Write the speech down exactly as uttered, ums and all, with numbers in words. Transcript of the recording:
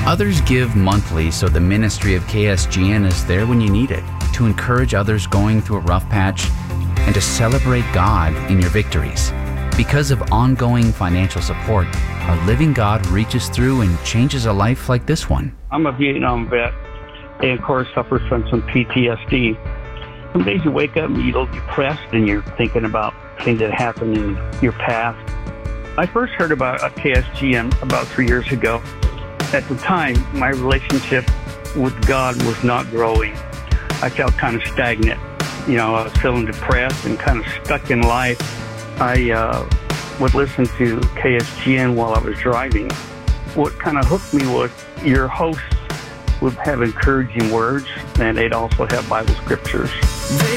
Others give monthly, so the ministry of K S G N is there when you need it, to encourage others going through a rough patch and to celebrate God in your victories. Because of ongoing financial support, our living God reaches through and changes a life like this one. I'm a Vietnam vet and, of course, suffer from some P T S D. Some days you wake up and you look depressed and you're thinking about things that happened in your past. I first heard about K S G N about three years ago. At the time, my relationship with God was not growing. I felt kind of stagnant. You know, I was feeling depressed and kind of stuck in life. I uh, would listen to K S G N while I was driving. What kind of hooked me was your hosts would have encouraging words, and they'd also have Bible scriptures.